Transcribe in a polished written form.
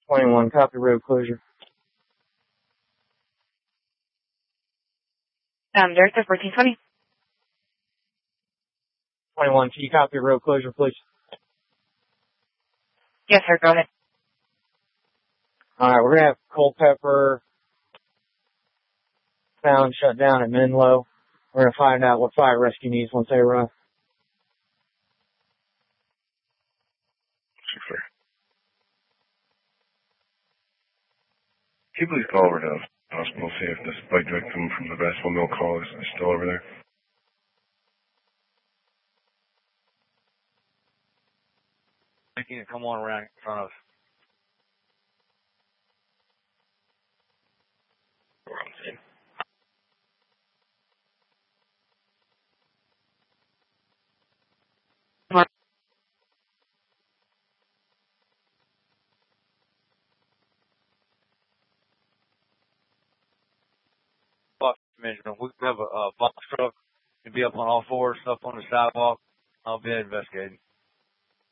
21, copy road closure. Director 1420. 21, can you copy road closure, please? Yes, sir, go ahead. Alright, we're gonna have Culpeper found shut down at Menlo. We're gonna find out what fire rescue needs once they arrive. Super. Can you please call over to the hospital, see if this bike victim from the Bassville Mill call is still over there? Thinking to come on around in front of us. Management. We have a box truck and be up on all fours, up on the sidewalk. I'll be investigating.